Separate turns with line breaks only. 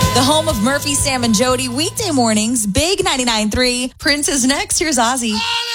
The home of Murphy, Sam, and Jody, weekday mornings, Big 99.3. Prince is next. Here's Ozzy.